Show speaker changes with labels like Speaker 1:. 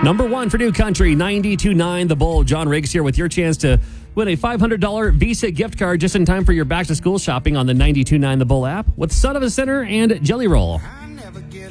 Speaker 1: Number one for New Country, 92.9 The Bull. John Riggs here with your chance to win a $500 Visa gift card just in time for your back-to-school shopping on the 92.9 The Bull app with Son of a Sinner and Jelly Roll.